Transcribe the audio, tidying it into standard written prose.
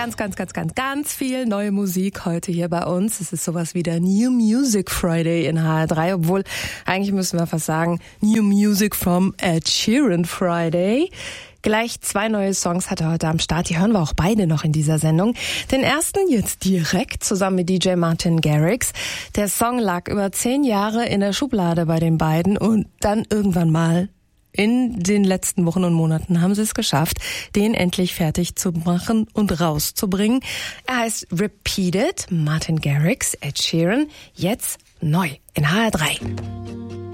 Ganz viel neue Musik heute hier bei uns. Es ist sowas wie der New Music Friday in HR3, obwohl eigentlich müssen wir fast sagen New Music from Ed Sheeran Friday. Gleich 2 neue Songs hat er heute am Start. Die hören wir auch beide noch in dieser Sendung. Den ersten jetzt direkt zusammen mit DJ Martin Garrix. Der Song lag über 10 Jahre in der Schublade bei den beiden und dann irgendwann mal in den letzten Wochen und Monaten haben sie es geschafft, den endlich fertig zu machen und rauszubringen. Er heißt Repeated, Martin Garrix, Ed Sheeran, jetzt neu in HR3.